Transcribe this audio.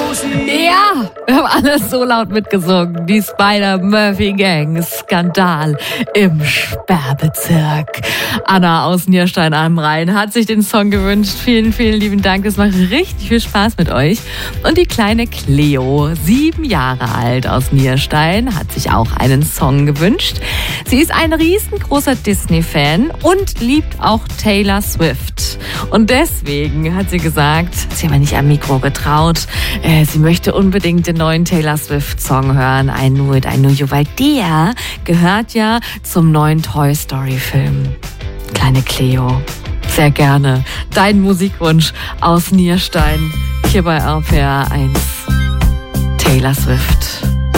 Ja, wir haben alles so laut mitgesungen. Die Spider-Murphy-Gang, Skandal im Sperrbezirk. Anna aus Nierstein am Rhein hat sich den Song gewünscht. Vielen, vielen lieben Dank. Es macht richtig viel Spaß mit euch. Und die kleine Cleo, 7 Jahre alt aus Nierstein, hat sich auch einen Song gewünscht. Sie ist ein riesengroßer Disney-Fan und liebt auch Taylor Swift. Und deswegen hat sie gesagt, sie hat mir nicht am Mikro getraut, sie möchte unbedingt den neuen Taylor Swift-Song hören, I Knew It, I Knew You, weil der gehört ja zum neuen Toy Story-Film. Kleine Cleo, sehr gerne dein Musikwunsch aus Nierstein, hier bei RPR 1, Taylor Swift.